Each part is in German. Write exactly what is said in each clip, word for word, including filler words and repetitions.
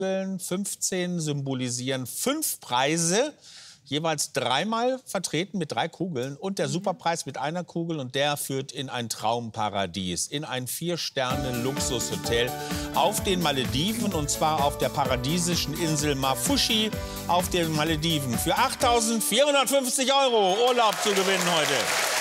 Kugeln, fünfzehn symbolisieren fünf Preise, jeweils dreimal vertreten mit drei Kugeln und der Superpreis mit einer Kugel und der führt in ein Traumparadies, in ein Vier-Sterne-Luxushotel auf den Malediven und zwar auf der paradiesischen Insel Mafushi auf den Malediven für achttausendvierhundertfünfzig Euro Urlaub zu gewinnen heute.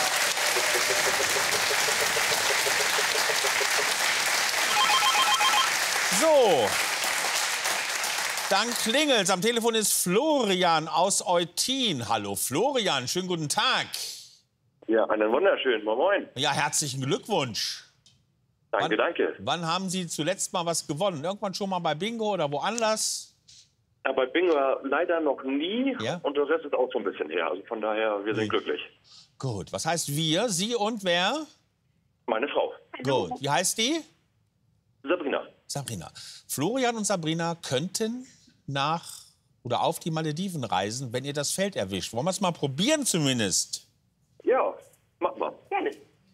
So. Dann klingelt's. Am Telefon ist Florian aus Eutin. Hallo Florian, schönen guten Tag. Ja, einen wunderschönen Moin Moin. Ja, herzlichen Glückwunsch. Danke, wann, danke. Wann haben Sie zuletzt mal was gewonnen? Irgendwann schon mal bei Bingo oder woanders? Ja, bei Bingo leider noch nie Ja? und der Rest ist auch so ein bisschen her. Also von daher, wir sind Wie? glücklich. Gut, was heißt wir? Sie und wer? Meine Frau, Gut, wie heißt die? Sabrina. Sabrina. Florian und Sabrina könnten nach oder auf die Malediven reisen, wenn ihr das Feld erwischt. Wollen wir es mal probieren zumindest? Ja, mach mal. Gerne.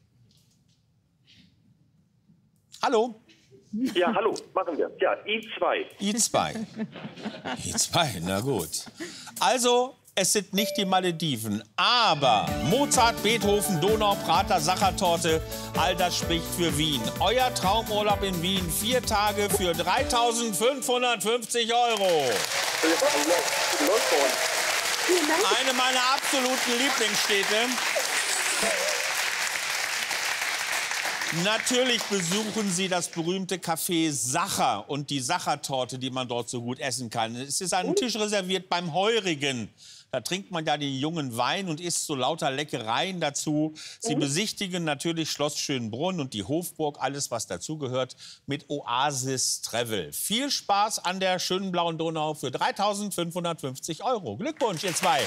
Hallo? Ja, hallo, machen wir. Ja, I zwei. I zwei. I zwei, na gut. Also, es sind nicht die Malediven, aber Mozart, Beethoven, Donau, Prater, Sachertorte, all das spricht für Wien. Euer Traumurlaub in Wien, vier Tage für dreitausendfünfhundertfünfzig Euro. Eine meiner absoluten Lieblingsstädte. Natürlich besuchen Sie das berühmte Café Sacher und die Sachertorte, die man dort so gut essen kann. Es ist ein Tisch reserviert beim Heurigen. Da trinkt man ja den jungen Wein und isst so lauter Leckereien dazu. Sie besichtigen natürlich Schloss Schönbrunn und die Hofburg, alles was dazugehört, mit Oasis Travel. Viel Spaß an der schönen blauen Donau für dreitausendfünfhundertfünfzig Euro. Glückwunsch, ihr zwei.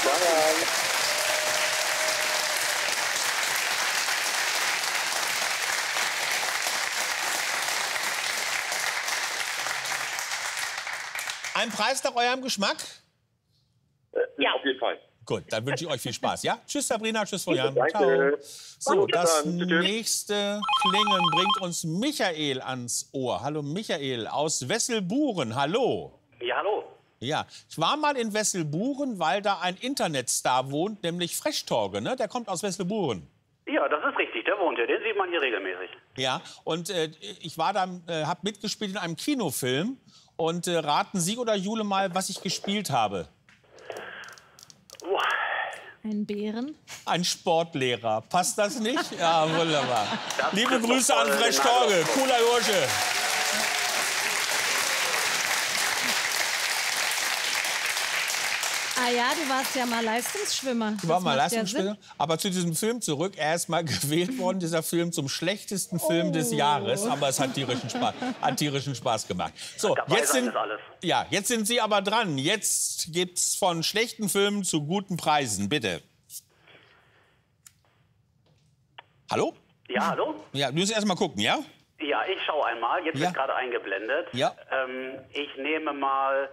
Ein Preis nach eurem Geschmack? Ja, auf jeden Fall. Gut, dann wünsche ich euch viel Spaß. Ja? Tschüss Sabrina, tschüss Florian. Danke. Ciao. So, Bis das dann. Tschüss. nächste Klingeln bringt uns Michael ans Ohr. Hallo Michael aus Wesselburen. Hallo. Ja, hallo. Ja, ich war mal in Wesselburen, weil da ein Internetstar wohnt, nämlich Frechtorge, ne? Der kommt aus Wesselburen. Ja, das ist richtig, der wohnt hier. Den sieht man hier regelmäßig. Ja, und äh, ich war da, äh, habe mitgespielt in einem Kinofilm. Und äh, raten Sie oder Jule mal, was ich gespielt habe? Uah. Ein Bären? Ein Sportlehrer. Passt das nicht? Ja, wunderbar. Das Liebe trifft Grüße doch an voll Fresh den Torge. Nagel. Cooler Bursche. Ah ja, du warst ja mal Leistungsschwimmer. Ich war Das mal macht ja Leistungsspieler. Sinn. Aber zu diesem Film zurück. Er ist mal gewählt worden, dieser Film, zum schlechtesten Film des Jahres. Aber es hat tierischen Spaß, hat tierischen Spaß gemacht. So, Dabei jetzt sein sind, ist alles. ja, jetzt sind Sie aber dran. Jetzt gibt's von schlechten Filmen zu guten Preisen. Bitte. Hallo? Ja, hallo? Ja, du musst erst mal gucken, ja? Ja, ich schaue einmal. Jetzt Ja. wird gerade eingeblendet. Ja. Ähm, ich nehme mal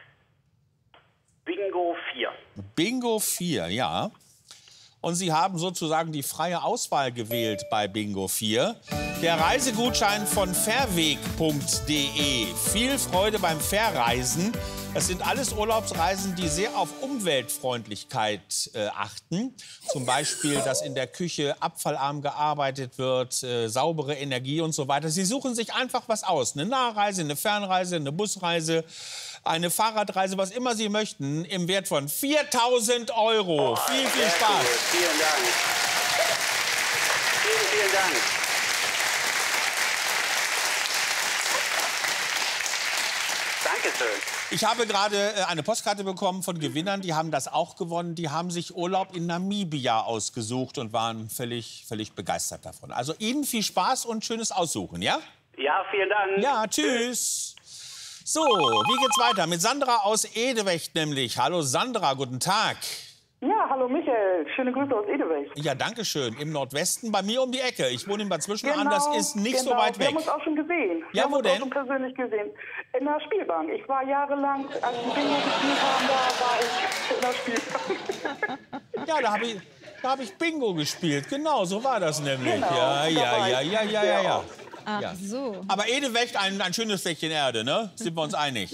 Bingo vier. Bingo vier, ja. Und Sie haben sozusagen die freie Auswahl gewählt bei Bingo vier. Der Reisegutschein von fairweg punkt de. Viel Freude beim Verreisen. Das sind alles Urlaubsreisen, die sehr auf Umweltfreundlichkeit äh, achten. Zum Beispiel, dass in der Küche abfallarm gearbeitet wird, äh, saubere Energie und so weiter. Sie suchen sich einfach was aus. Eine Nahreise, eine Fernreise, eine Busreise, eine Fahrradreise, was immer Sie möchten, im Wert von viertausend Euro. viel, viel Sehr Spaß. cool. Vielen Dank. Vielen, vielen Dank. Dankeschön. Ich habe gerade äh, eine Postkarte bekommen von Gewinnern, die haben das auch gewonnen. Die haben sich Urlaub in Namibia ausgesucht und waren völlig, völlig begeistert davon. Also Ihnen viel Spaß und schönes Aussuchen, ja? Ja, vielen Dank. Ja, tschüss. So, wie geht's weiter? Mit Sandra aus Edewecht nämlich. Hallo Sandra, guten Tag. Ja, hallo Michael. Schöne Grüße aus Edewecht. Ja, danke schön. Im Nordwesten, bei mir um die Ecke. Ich wohne in Bad Zwischenahn, Genau, das ist nicht genau. so weit Wir weg. haben uns auch schon gesehen. Ja, Wir wo haben uns denn? auch schon persönlich gesehen. In der Spielbank. Ich war jahrelang, als wir Bingo gespielt haben, da war ich in der Spielbank. Ja, da habe ich, da hab ich Bingo gespielt. Genau, so war das nämlich. Genau, Ja, da ja, war ja, ich. ja, ja, ja, ja. Ach Ja. so. Aber Edewecht, ein, ein schönes Fleckchen Erde, ne? Sind wir uns einig?